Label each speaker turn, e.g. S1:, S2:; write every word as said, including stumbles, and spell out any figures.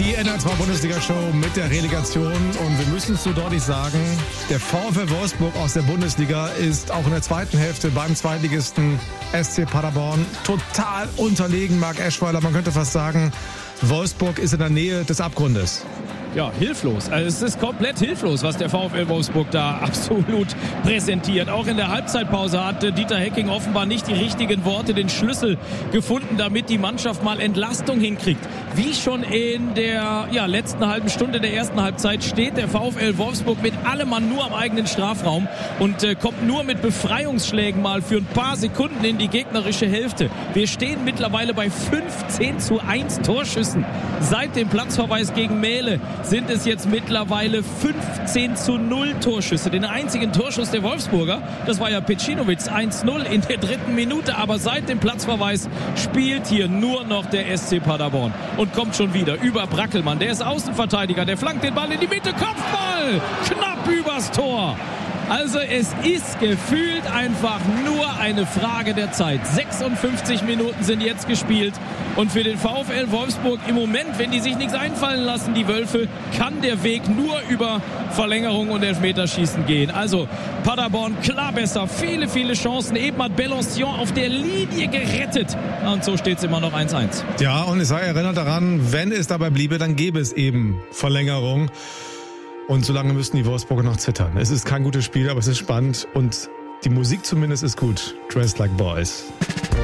S1: Die N H zwei Bundesliga-Show mit der Relegation und wir müssen es so deutlich sagen, der VfL Wolfsburg aus der Bundesliga ist auch in der zweiten Hälfte beim Zweitligisten S C Paderborn total unterlegen. Marc Eschweiler, man könnte fast sagen, Wolfsburg ist in der Nähe des Abgrundes.
S2: Ja, hilflos. Also es ist komplett hilflos, was der VfL Wolfsburg da absolut präsentiert. Auch in der Halbzeitpause hat Dieter Hecking offenbar nicht die richtigen Worte, den Schlüssel gefunden, damit die Mannschaft mal Entlastung hinkriegt. Wie schon in der ja, letzten halben Stunde der ersten Halbzeit steht der VfL Wolfsburg mit allem Mann nur am eigenen Strafraum und äh, kommt nur mit Befreiungsschlägen mal für ein paar Sekunden in die gegnerische Hälfte. Wir stehen mittlerweile bei fünfzehn zu eins Torschüssen. Seit dem Platzverweis gegen Mähle sind es jetzt mittlerweile fünfzehn zu null Torschüsse. Den einzigen Torschuss der Wolfsburger, das war ja Pecinovic, eins null in der dritten Minute. Aber seit dem Platzverweis spielt hier nur noch der S C Paderborn. Und kommt schon wieder über Brackelmann. Der ist Außenverteidiger, der flankt den Ball in die Mitte. Kopfball! Knapp übers Tor. Also es ist gefühlt einfach nur eine Frage der Zeit. sechsundfünfzig Minuten sind jetzt gespielt und für den VfL Wolfsburg im Moment, wenn die sich nichts einfallen lassen, die Wölfe, kann der Weg nur über Verlängerung und Elfmeterschießen gehen. Also Paderborn klar besser, viele, viele Chancen. Eben hat Bellancion auf der Linie gerettet und so steht es immer noch eins eins.
S1: Ja, und ich sei erinnert daran, wenn es dabei bliebe, dann gäbe es eben Verlängerung. Und so lange müssten die Wolfsburger noch zittern. Es ist kein gutes Spiel, aber es ist spannend und die Musik zumindest ist gut. Dressed Like Boys.